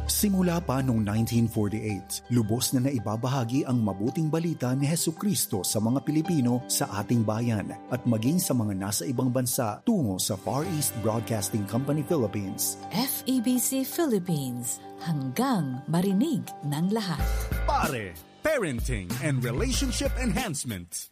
Simula pa noong 1948, lubos na naibabahagi ang mabuting balita ni Hesukristo sa mga Pilipino sa ating bayan at maging sa mga nasa ibang bansa tungo sa Far East Broadcasting Company Philippines. FEBC Philippines, hanggang marinig ng lahat. Pare, Parenting and Relationship Enhancement.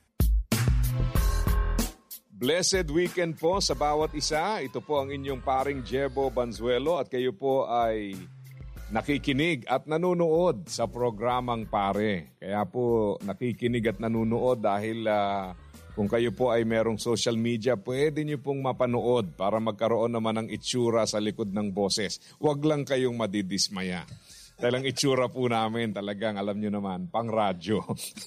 Blessed weekend po sa bawat isa. Ito po ang inyong paring Jebo Banzuelo at kayo po ay nakikinig at nanunood sa programang Pare. Kaya po nakikinig at nanunood dahil kung kayo po ay merong social media, pwede nyo pong mapanood para magkaroon naman ng itsura sa likod ng boses. Huwag lang kayong madidismaya. Dahil ang itsura po namin talagang, alam nyo naman, pang radyo.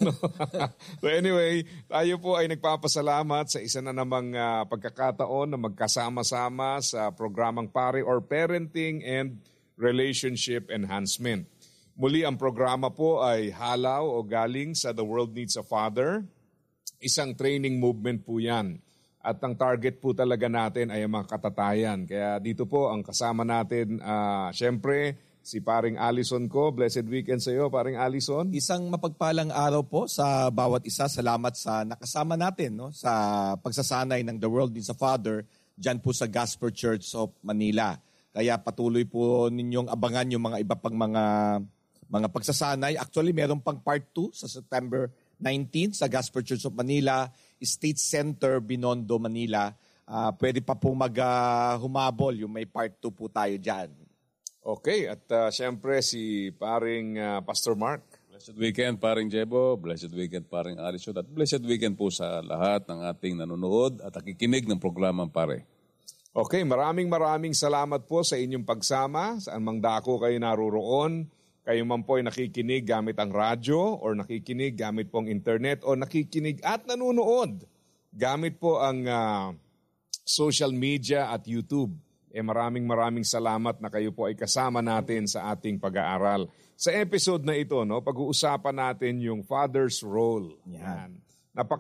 So anyway, tayo po ay nagpapasalamat sa isa na namang pagkakataon na magkasama-sama sa programang Pare or Parenting and Relationship Enhancement. Muli ang programa po ay halaw o galing sa The World Needs a Father. Isang training movement po yan. At ang target po talaga natin ay ang mga katatayan. Kaya dito po ang kasama natin, syempre, si paring Allison ko. Blessed weekend sa iyo, paring Allison. Isang mapagpalang araw po sa bawat isa. Salamat sa nakasama natin sa pagsasanay ng The World Needs a Father dyan po sa Gospel Church of Manila. Kaya patuloy po ninyong abangan yung mga iba pang mga pagsasanay. Actually, meron pang part 2 sa September 19 sa Gospel Church of Manila, State Center, Binondo, Manila. Pwede pa pong humabol yung may part 2 po tayo dyan. Okay, at siyempre si paring Pastor Mark. Blessed weekend, paring Jebo. Blessed weekend, paring Arishot. At blessed weekend po sa lahat ng ating nanonood at nakikinig ng programang Pare. Okay, maraming salamat po sa inyong pagsama. Saan mang dako kayo naroroon, kayo man po ay nakikinig gamit ang radyo or nakikinig gamit po ang internet o nakikinig at nanonood gamit po ang social media at YouTube. Maraming salamat na kayo po ay kasama natin sa ating pag-aaral. Sa episode na ito, pag-uusapan natin yung father's role. Yan.